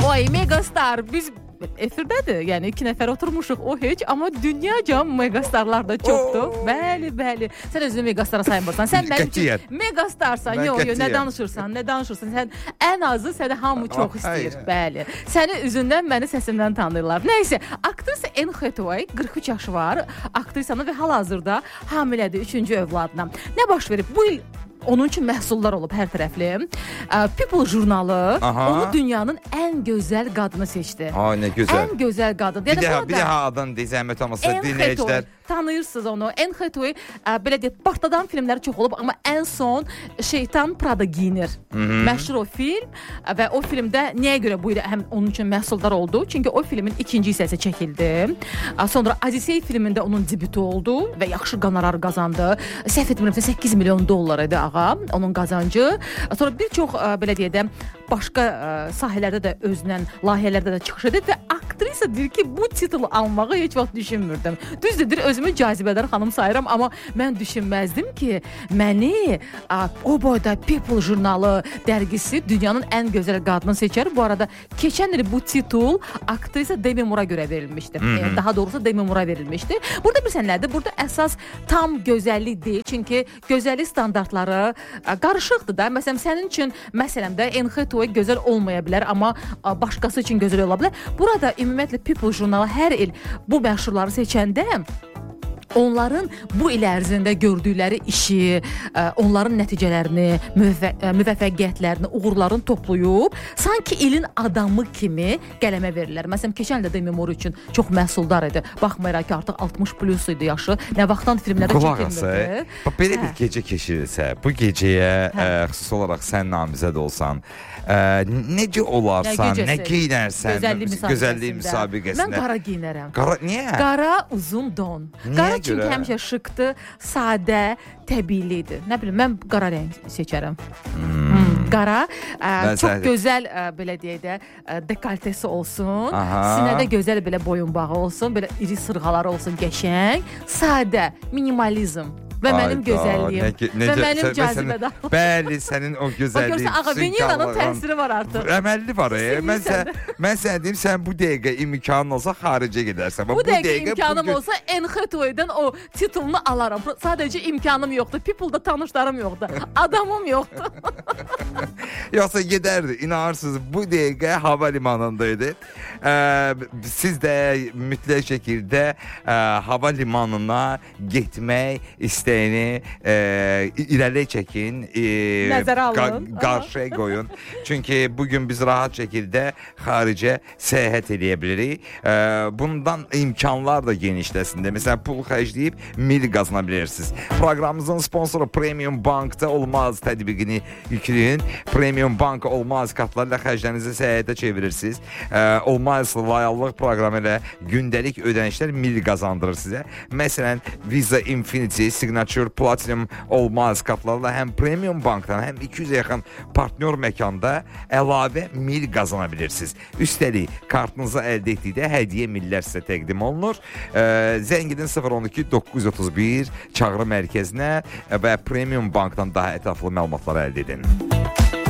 Oy, megastar, biz efirdədir. Yəni 2 nəfər oturmuşuq, o heç, amma dünyaca megastarlar da çoxdur. Bəli, bəli. Sən özünü megastara saymırsan. Sən mənim üçün megastarsan. Yox, nə danışırsan? Sən ən azı səni hamı çox istəyir. Bəli. Səni üzündən, məni səsimdən tanıyırlar. Nəysə, aktrisa Anne Hathaway 43 yaşı var. Aktrisanı və hal-hazırda hamilədir 3-cü övladına. Nə baş verib? Bu il onun üçün məhsullar olub hər tərəfli. People jurnalı onu dünyanın ən gözəl qadını seçdi. Nə gözəl. Ən gözəl qadın. Bir daha adını zəhmət olmasa dinləyicilər. Tanıyırsınız onu. Anne Hathaway belə deyək, partladan filmləri çox olub, amma ən son Şeytan Prada giyinir. Məşhur o film və o filmdə nəyə görə bu il həm onun üçün məhsuldar oldu? Çünki o filmin ikinci hissəsi çəkildi. Sonra Odisey filmində onun debütü oldu və yaxşı qonorar qazandı. Səhv etmirəmsə $8 milyon idi onun qazancı. Sonra bir çox belə deyək də başqa sahələrdə də özünə layihələrdə də çıxış edib və aktrisa deyir ki, bu titulu almağı heç vaxt düşünmürdüm. Düzdür, özümü cazibədar xanım sayıram, amma mən düşünməzdim ki, məni o boyda People jurnalı dərgisi dünyanın ən gözəl qadını seçər. Bu arada keçən il bu titul aktrisa Demi Moore'a görə verilmişdi. Daha doğrusu Demi Moore'a verilmişdi. Burada bilirsən nədir? Burada əsas tam gözəllik deyil. Çünki gözəllik standartları qarışıqdır da. Məsələn, sənin üçün məsələmdə Anne Hathaway gözəl olmaya bilər, amma başqası üçün gözəl ola bilər. Burada ümumiyyətlə People jurnalı hər il bu məşhurları seçəndə onların bu il ərzində gördükləri işi, onların nəticələrini, müvəffəqiyyətlərini, uğurlarını toplayıb, sanki ilin adamı kimi qələmə verirlər. Məsələn, keçən ildə Demi Moore üçün çox məhsuldar idi. Baxmayaraq ki, artıq 60+ idi yaşı. Nə vaxtdan filmlərdə çəkilmirdi. Belə bir gecə keçirirsə, bu gecəyə xüsusi olaraq sən namizəd olsan, necə olarsan, nə giyinərsən gözəllik müsabiqəsində? Mən qara giyinərəm. Niyə? Qara uzun don. Qara çünki həmişə şıqdır, sadə, təbiilidir. Nə bilim, mən qara rəng seçərəm. Qara, çox gözəl, belə deyək də, dekoltesi olsun. Sinədə gözəl belə boyunbağı olsun, belə iri sırğaları olsun, qəşəng, sadə, minimalizm. Və mənim gözəlliyim və mənim cazibədarım. Bəli, sənin o gözəlliyin. Görsən, Ağabeniyanın təsiri var artıq. Əməlli var. Mən sənə deyim, sən bu dəqiqə imkanın olsa xaricə gedərsən. Bu dəqiqə imkanım olsa Anne Hathaway'dən o titulunu alaram. Sadəcə imkanım yoxdur. People-da tanışlarım yoxdur. Adamım yoxdur. Yoxsa gedərdi. İnanırsınız, bu dəqiqə hava limanındaydı. Siz də mütləq şəkildə hava limanına getmək istəyini irəli çəkin, nəzərə alın, qarşıya qoyun. Çünki bugün biz rahat şəkildə xaricə səyahət edə bilirik. Bundan imkanlar da genişləsində. Məsələn, pul xərcləyib mil qazana bilirsiniz. Proqramımızın sponsoru Premium Bank'da olmaz tətbiqini yükləyin. Premium Bank olmaz kartlarla xərclərinizi səyahətə çevirirsiniz. Olmaz layihəlıq proqramı ilə gündəlik ödənişlər mil qazandırır sizə. Məsələn, Visa Infinity, Signature, Platinum olmaz kartlarla həm Premium Bank'dan, həm 200-ə yaxın partnyor məkanda əlavə mil qazana bilirsiniz. Üstəlik, kartınızı əldə etdikdə hədiyyə millər sizə təqdim olunur. Zəng edin 012-931 çağrı mərkəzinə və Premium Bank'dan daha ətraflı məlumatları əldə edin.